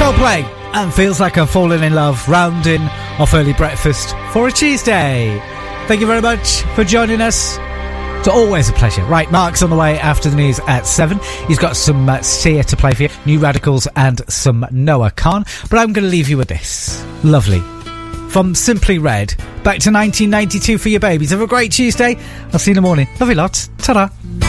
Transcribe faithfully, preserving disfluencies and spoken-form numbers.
Coldplay and Feels Like I'm Falling in Love, rounding off early breakfast for a Tuesday. Thank you very much for joining us. It's always a pleasure. Right, Mark's on the way after the news at seven. He's got some uh, Sia to play for you, New Radicals and some Noah Khan. But I'm going to leave you with this. Lovely. From Simply Red, back to nineteen ninety-two for your babies. Have a great Tuesday. I'll see you in the morning. Love you lots. Ta-da.